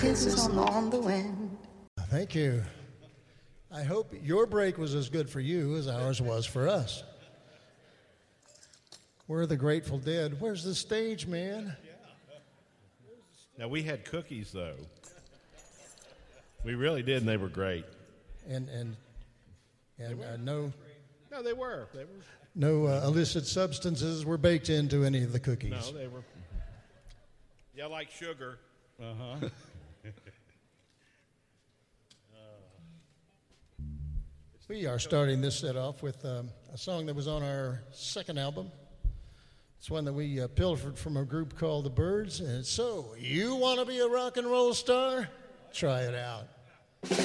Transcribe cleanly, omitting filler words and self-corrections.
Kisses on the wind. Thank you. I hope your break was as good for you as ours was for us. We're the Grateful Dead. Where's the stage, man? Now, we had cookies, though. We really did, and they were great. And no... No, they were. No illicit substances were baked into any of the cookies. No, they were. Yeah, like sugar. Uh-huh. We are starting this set off with a song that was on our second album. It's one that we pilfered from a group called The Byrds. And it's So You Want to Be a Rock and Roll Star? Try it out.